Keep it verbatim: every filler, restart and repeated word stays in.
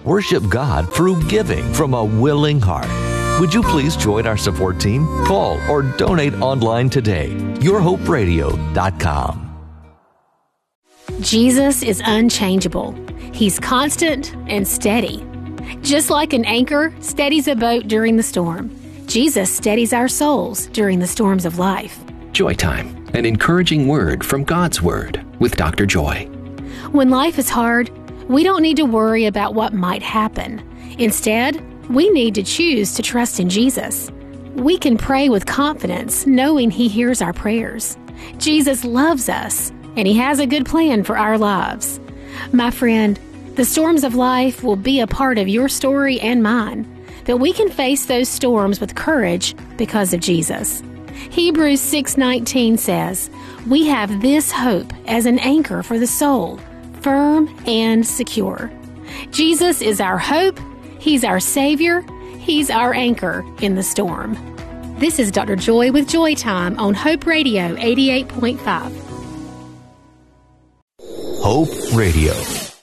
worship God through giving from a willing heart. Would you please join our support team? Call or donate online today. your hope radio dot com. Jesus is unchangeable. He's constant and steady. Just like an anchor steadies a boat during the storm, Jesus steadies our souls during the storms of life. Joy Time, an encouraging word from God's Word with Doctor Joy. When life is hard, we don't need to worry about what might happen. Instead, we need to choose to trust in Jesus. We can pray with confidence, knowing He hears our prayers. Jesus loves us, and He has a good plan for our lives. My friend, the storms of life will be a part of your story and mine, but we can face those storms with courage because of Jesus. Hebrews six nineteen says, "We have this hope as an anchor for the soul, firm and secure." Jesus is our hope, He's our Savior, He's our anchor in the storm. This is Doctor Joy with Joy Time on Hope Radio eighty-eight point five. Hope Radio.